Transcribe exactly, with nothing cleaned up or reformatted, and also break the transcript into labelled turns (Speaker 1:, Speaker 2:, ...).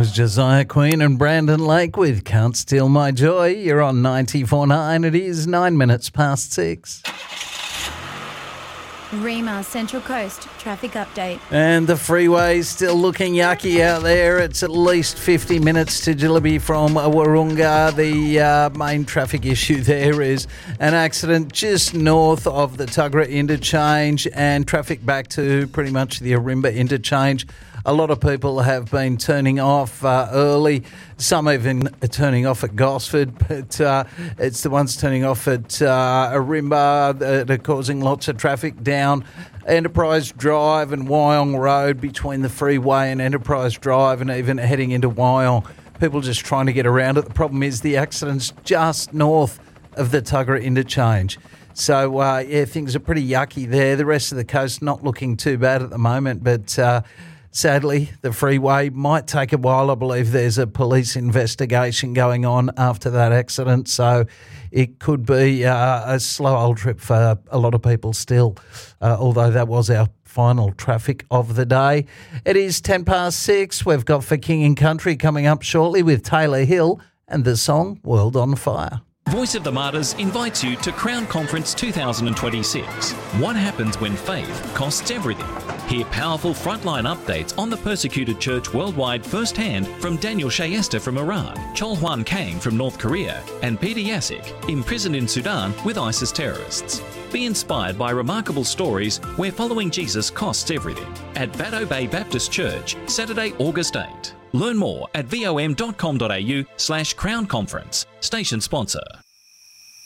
Speaker 1: was Josiah Queen and Brandon Lake with Can't Steal My Joy. You're on ninety-four point nine. It is nine minutes past six.
Speaker 2: Rima Central Coast traffic update.
Speaker 1: And the freeway's still looking yucky out there. It's at least fifty minutes to Jillaby from Wahroonga. The uh, main traffic issue there is an accident just north of the Tuggerah interchange and traffic back to pretty much the Arimba interchange. A lot of people have been turning off uh, early, some even turning off at Gosford, but uh, it's the ones turning off at uh, Arimba that are causing lots of traffic down Enterprise Drive and Wyong Road between the freeway and Enterprise Drive and even heading into Wyong. People just trying to get around it. The problem is the accident's just north of the Tuggerah interchange. So, uh, yeah, things are pretty yucky there. The rest of the coast not looking too bad at the moment, but... Uh, Sadly, the freeway might take a while. I believe there's a police investigation going on after that accident, so it could be uh, a slow old trip for a lot of people still, uh, although that was our final traffic of the day. It is ten past six. We've got For King and Country coming up shortly with Taylor Hill and the song World on Fire.
Speaker 3: Voice of the Martyrs invites you to Crown Conference two thousand twenty-six. What happens when faith costs everything? Hear powerful frontline updates on the persecuted church worldwide firsthand from Daniel Shayesta from Iran, Chol Hwan Kang from North Korea, and Peter Yasik, imprisoned in Sudan with ISIS terrorists. Be inspired by remarkable stories where following Jesus costs everything at Baddo Bay Baptist Church, Saturday, August eighth. Learn more at vom.com.au slash Crown Conference. Station sponsor.